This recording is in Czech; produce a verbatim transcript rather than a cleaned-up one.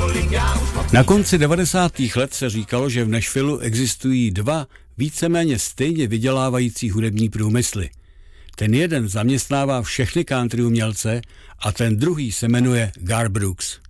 Na konci devadesátých let se říkalo, že v Nashvillu existují dva víceméně stejně vydělávající hudební průmysly. Ten jeden zaměstnává všechny country umělce a ten druhý se jmenuje Gar Brooks.